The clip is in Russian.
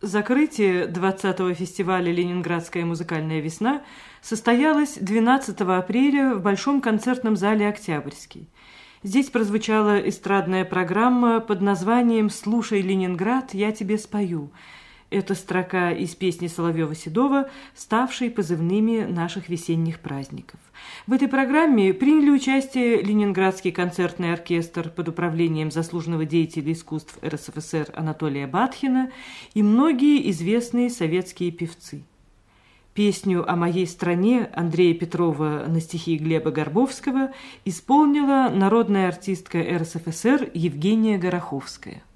Закрытие 20-го фестиваля «Ленинградская музыкальная весна» состоялось 12 апреля в Большом концертном зале «Октябрьский». Здесь прозвучала эстрадная программа под названием «Слушай, Ленинград, я тебе спою». Это строка из песни Соловьева-Седова, ставшей позывными наших весенних праздников. В этой программе приняли участие Ленинградский концертный оркестр под управлением заслуженного деятеля искусств РСФСР Анатолия Батхина и многие известные советские певцы. Песню «О моей стране» Андрея Петрова на стихи Глеба Горбовского исполнила народная артистка РСФСР Евгения Гороховская.